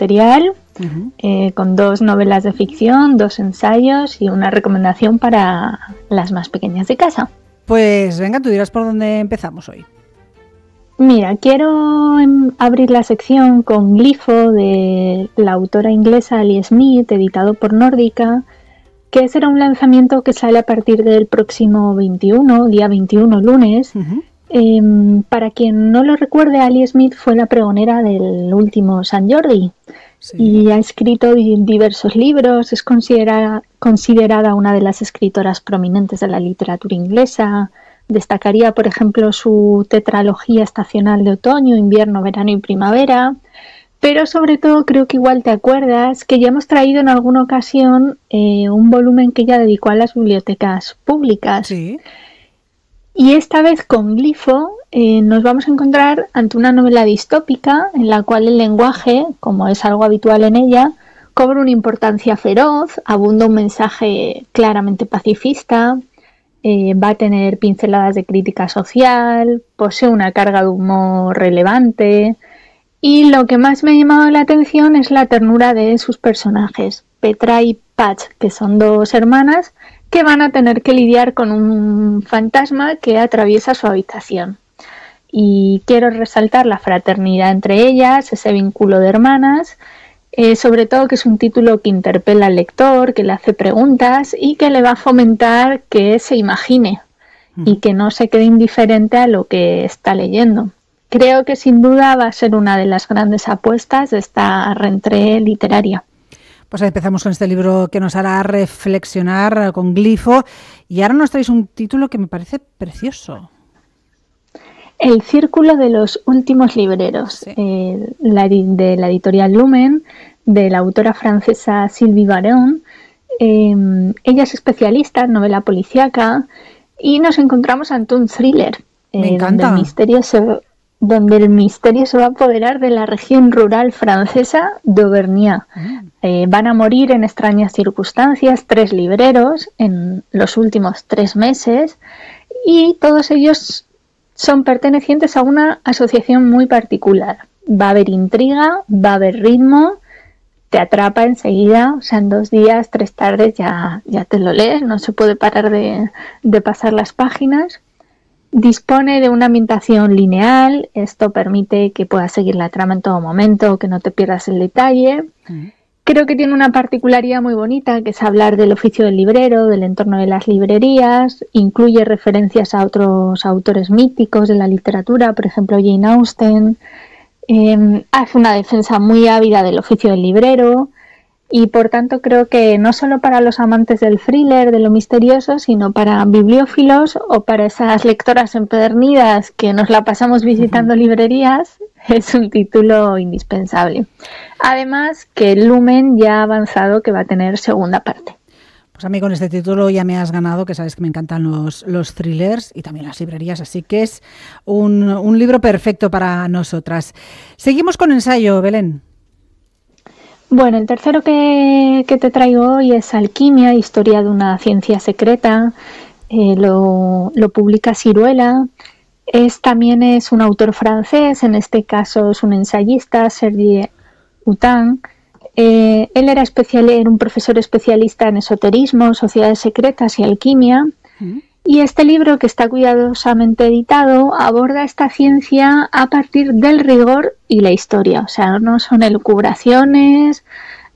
material, con 2 novelas de ficción, 2 ensayos y una recomendación para las más pequeñas de casa. Pues venga, tú dirás por dónde empezamos hoy. Mira, quiero abrir la sección con Glifo, de la autora inglesa Ali Smith, editado por Nórdica, que será un lanzamiento que sale a partir del próximo día 21, lunes. Para quien no lo recuerde, Ali Smith fue la pregonera del último Sant Jordi. Sí. Y ha escrito diversos libros, es considerada una de las escritoras prominentes de la literatura inglesa. Destacaría, por ejemplo, su tetralogía estacional de otoño, invierno, verano y primavera. Pero sobre todo creo que igual te acuerdas que ya hemos traído en alguna ocasión un volumen que ella dedicó a las bibliotecas públicas. Sí. Y esta vez con Glifo nos vamos a encontrar ante una novela distópica en la cual el lenguaje, como es algo habitual en ella, cobra una importancia feroz, abunda un mensaje claramente pacifista, va a tener pinceladas de crítica social, posee una carga de humor relevante. Y lo que más me ha llamado la atención es la ternura de sus personajes, Petra y Patch, que son 2 hermanas que van a tener que lidiar con un fantasma que atraviesa su habitación. Y quiero resaltar la fraternidad entre ellas, ese vínculo de hermanas, sobre todo que es un título que interpela al lector, que le hace preguntas y que le va a fomentar que se imagine y que no se quede indiferente a lo que está leyendo. Creo que sin duda va a ser una de las grandes apuestas de esta rentrée literaria. Pues empezamos con este libro que nos hará reflexionar, con Glifo, y ahora nos traéis un título que me parece precioso. El círculo de los últimos libreros, sí. De la editorial Lumen, de la autora francesa Sylvie Varens. Ella es especialista en novela policíaca y nos encontramos ante un thriller donde el misterio se va a apoderar de la región rural francesa de Auvernia. Van a morir en extrañas circunstancias 3 libreros en los últimos 3 meses y todos ellos son pertenecientes a una asociación muy particular. Va a haber intriga, va a haber ritmo, te atrapa enseguida, o sea, en 2 días, 3 tardes ya te lo lees, no se puede parar de pasar las páginas. Dispone de una ambientación lineal, esto permite que puedas seguir la trama en todo momento, que no te pierdas el detalle. Creo que tiene una particularidad muy bonita, que es hablar del oficio del librero, del entorno de las librerías, incluye referencias a otros autores míticos de la literatura, por ejemplo Jane Austen. Hace una defensa muy ávida del oficio del librero y por tanto creo que no solo para los amantes del thriller, de lo misterioso, sino para bibliófilos o para esas lectoras empedernidas que nos la pasamos visitando librerías, es un título indispensable. Además que Lumen ya ha avanzado que va a tener segunda parte. Pues a mí con este título ya me has ganado, que sabes que me encantan los thrillers y también las librerías, así que es un libro perfecto para nosotras. Seguimos con ensayo, Belén. Bueno, el tercero que te traigo hoy es Alquimia, historia de una ciencia secreta. Lo publica Siruela. También es un autor francés, en este caso es un ensayista, Serge Houtin. Él era un profesor especialista en esoterismo, sociedades secretas y alquimia. Y este libro, que está cuidadosamente editado, aborda esta ciencia a partir del rigor y la historia. O sea, no son elucubraciones,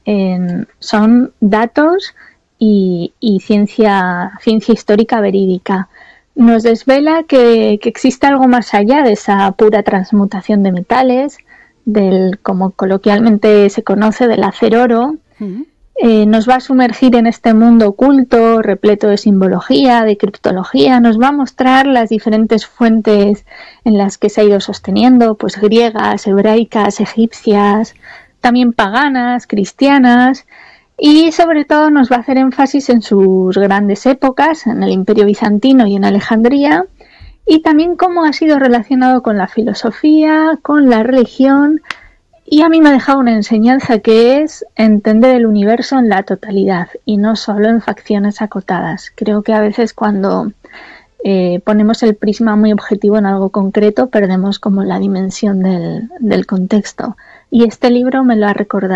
son datos y ciencia histórica verídica. Nos desvela que existe algo más allá de esa pura transmutación de metales, como coloquialmente se conoce, del hacer-oro. Nos va a sumergir en este mundo oculto, repleto de simbología, de criptología. Nos va a mostrar las diferentes fuentes en las que se ha ido sosteniendo, pues griegas, hebraicas, egipcias, también paganas, cristianas, y sobre todo nos va a hacer énfasis en sus grandes épocas, en el Imperio Bizantino y en Alejandría, y también cómo ha sido relacionado con la filosofía, con la religión. Y a mí me ha dejado una enseñanza, que es entender el universo en la totalidad y no solo en facciones acotadas. Creo que a veces cuando ponemos el prisma muy objetivo en algo concreto, perdemos como la dimensión del contexto. Y este libro me lo ha recordado.